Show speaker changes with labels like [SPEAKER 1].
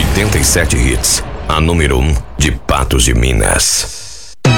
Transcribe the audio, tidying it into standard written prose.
[SPEAKER 1] 87 hits. A número 1 de Patos de Minas.